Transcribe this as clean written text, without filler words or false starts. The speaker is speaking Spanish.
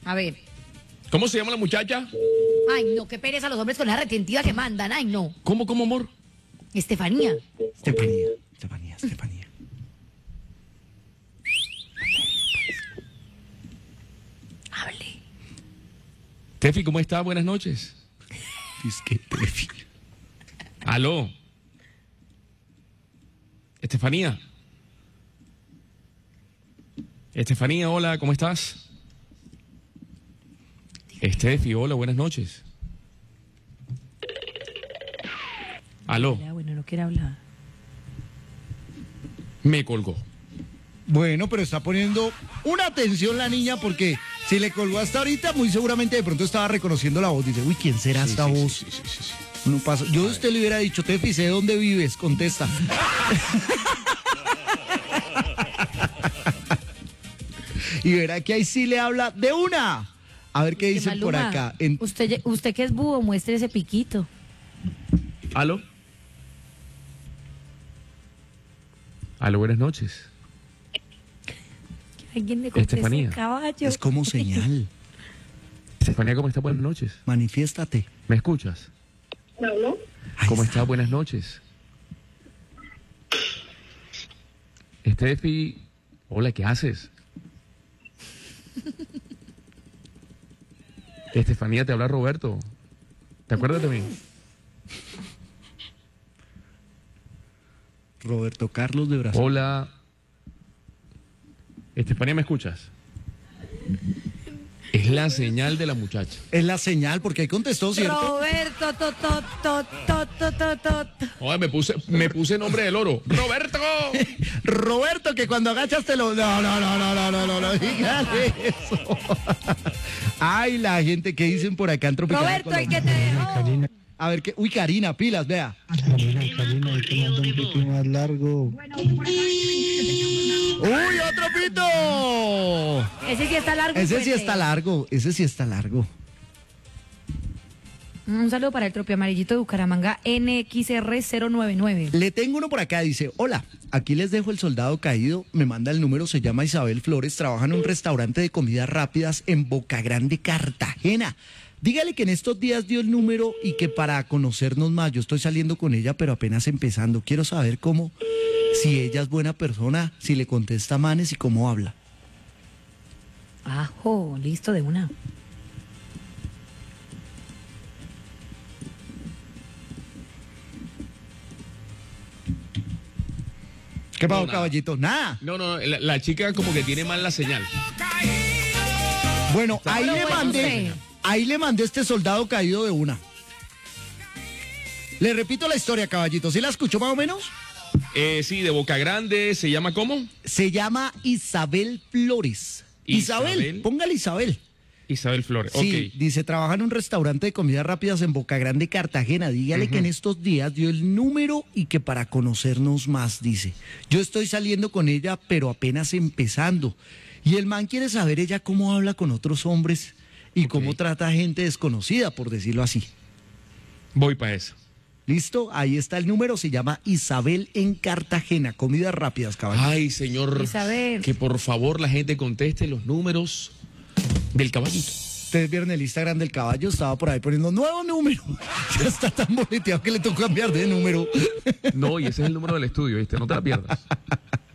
A ver. ¿Cómo se llama la muchacha? Ay, no, qué pereza los hombres con la retentiva que mandan. Ay, no. ¿Cómo, amor? Estefanía. Estefanía. Hable. Tefi, ¿cómo está? Buenas noches. Es que Tefi. Aló. Estefanía. Estefanía, hola, ¿cómo estás? Estefi, hola, buenas noches. Aló. Bueno, no quiere hablar. Me colgó. Bueno, pero está poniendo una atención la niña porque si le colgó hasta ahorita, muy seguramente de pronto estaba reconociendo la voz. Dice, uy, ¿quién será esta voz? Sí. No pasa. Yo a usted le hubiera dicho, Tefi, sé dónde vives, contesta. Y verá que ahí sí le habla de una. A ver qué dicen por Maluma, acá. Usted que es búho, muestre ese piquito. Aló. Aló, buenas noches. Que alguien le conteste Estefanía. el caballo. Es como señal. Estefanía, ¿cómo está? Buenas noches. Manifiéstate. ¿Me escuchas? ¿No? Ahí ¿Cómo está. está? Buenas noches. Estefi, hola, ¿qué haces? Estefanía, te habla Roberto. ¿Te acuerdas de mí? Roberto Carlos de Brasil. Hola. Estefanía, ¿me escuchas? Es la señal de la muchacha. Es la señal porque ahí contestó, ¿cierto? Roberto, Oye, me puse nombre del oro. ¡Roberto! Roberto, que cuando agachas te lo... No, dígale eso. Ay, la gente que dicen por acá en Tropical Roberto, el Colombia. que te dejó. A ver qué... Uy, Karina, pilas, vea. Karina, hay que mandar un pito más largo. ¡Uy, otro pito! Ese sí está largo. y Ese sí fuerte. está largo. Un saludo para el Tropio Amarillito de Bucaramanga, NXR099. Le tengo uno por acá, dice, hola, aquí les dejo el soldado caído, me manda el número, se llama Isabel Flores, trabaja en un restaurante de comidas rápidas en Boca Grande, Cartagena. Dígale que en estos días dio el número y que para conocernos más, yo estoy saliendo con ella, pero apenas empezando. Quiero saber cómo, si ella es buena persona, si le contesta manes y cómo habla. Ajo, listo de una. ¿Qué pasó, No, nada. caballito? Nada. No, la chica como que tiene mal la señal. Bueno, Pero bueno, sí. ahí le mandé este soldado caído de una. Le repito la historia, caballito. ¿Sí la escuchó más o menos? Sí, de Boca Grande, ¿se llama cómo? Se llama Isabel Flores. Isabel, póngale Isabel. Isabel Flores, Sí, ok. dice, trabaja en un restaurante de comidas rápidas en Boca Grande, Cartagena. Dígale que en estos días dio el número y que para conocernos más, dice. Yo estoy saliendo con ella, pero apenas empezando. Y el man quiere saber ella cómo habla con otros hombres y Ok. cómo trata a gente desconocida, por decirlo así. Voy para eso. ¿Listo? Ahí está el número, se llama Isabel en Cartagena. Comidas rápidas, caballero. Ay, señor, Isabel. que por favor la gente conteste los números del caballito. Ustedes vieron el Instagram del caballo, estaba por ahí poniendo nuevo número. Ya está tan boleteado que le tocó cambiar de número. No, y ese es el número del estudio, ¿viste? No te la pierdas.